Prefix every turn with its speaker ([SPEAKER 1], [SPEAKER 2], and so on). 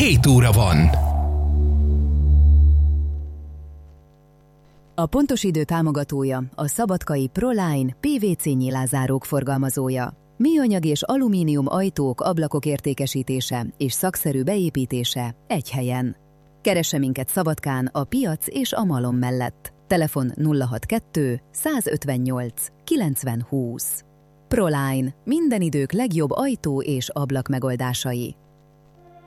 [SPEAKER 1] 7 óra van.
[SPEAKER 2] A pontos idő támogatója a szabadkai Proline PVC nyilázárók forgalmazója. Műanyag és alumínium ajtók, ablakok értékesítése és szakszerű beépítése egy helyen. Keresse minket Szabadkán a piac és a malom mellett. Telefon 062 158 90 20. Proline, minden idők legjobb ajtó és ablak megoldásai.